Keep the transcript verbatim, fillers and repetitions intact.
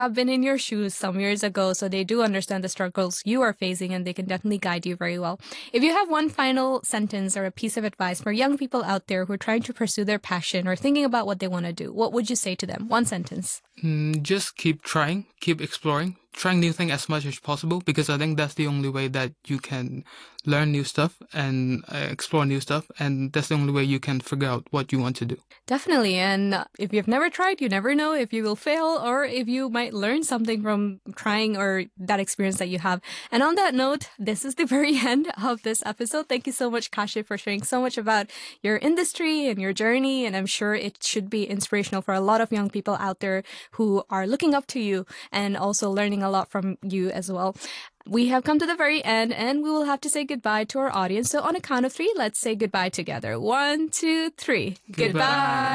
have been in your shoes some years ago, so they do understand the struggles you are facing and they can definitely guide you very well. If you have one final sentence or a piece of advice for young people out there who are trying to pursue their passion or thinking about what they want to do, what would you say to them? One sentence. Mm, just keep trying, keep exploring, trying new things as much as possible, because I think that's the only way that you can learn new stuff and uh, explore new stuff, and that's the only way you can figure out what you want to do. Definitely. And uh, if you've never tried, you never know if you will fail or if you might learn something from trying or that experience that you have. And on that note, this is the very end of this episode. Thank you so much, Kashif, for sharing so much about your industry and your journey. And I'm sure it should be inspirational for a lot of young people out there who are looking up to you and also learning a lot from you as well. We have come to the very end and we will have to say goodbye to our audience. So on a count of three, let's say goodbye together. One, two, three. Goodbye. Goodbye.